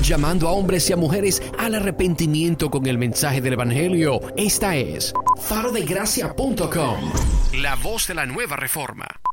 llamando a hombres y a mujeres al arrepentimiento con el mensaje del Evangelio. Esta es farodegracia.com, la voz de la nueva reforma.